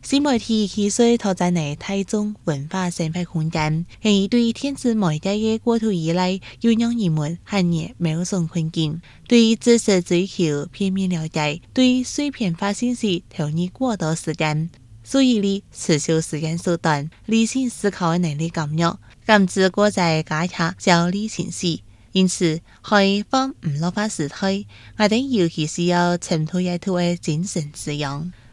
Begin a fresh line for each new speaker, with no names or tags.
新媒體技術拓展的大眾文化生活空間，係對電子媒介的過度依賴，要讓人們陷入某種困境。對知識追求片面了解，對碎片化信息投入過多時間，所以你持續時間縮短，理性思考的能力減弱，甚至過在加強焦慮情緒。因此，喺防唔落法時代，我哋尤其需要深度一套的精神滋養。